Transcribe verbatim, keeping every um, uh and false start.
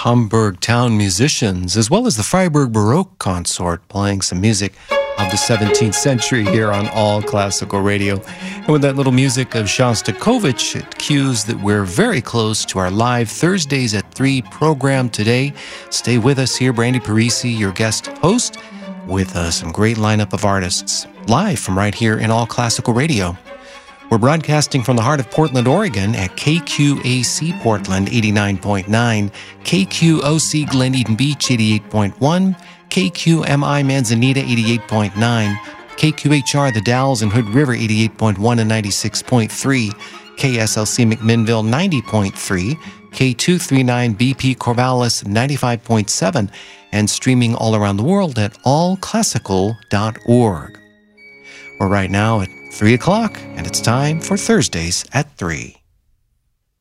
Hamburg Town Musicians, as well as the Freiburg Baroque Consort, playing some music of the seventeenth century here on All Classical Radio. And with that little music of Shostakovich, it cues that we're very close to our live Thursdays at three program today. Stay with us here. Brandy Parisi, your guest host, with uh, some great lineup of artists, live from right here in All Classical Radio. We're broadcasting from the heart of Portland, Oregon at K Q A C Portland eighty-nine point nine, K Q O C Glen Eden Beach eighty-eight point one, K Q M I Manzanita eighty-eight point nine, K Q H R The Dalles and Hood River eighty-eight point one and ninety-six point three, K S L C McMinnville ninety point three, K two thirty-nine B P Corvallis ninety-five point seven, and streaming all around the world at all classical dot org. We're right now at three o'clock, and it's time for Thursdays at three.